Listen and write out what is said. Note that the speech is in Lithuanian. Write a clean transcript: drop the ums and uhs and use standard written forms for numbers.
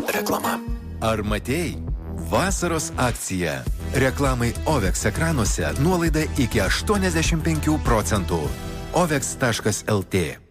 Reklama. Ar matėjai? Vasaros akcija. Reklamai OVEX ekranuose nuolaida iki 85%. OVEX.lt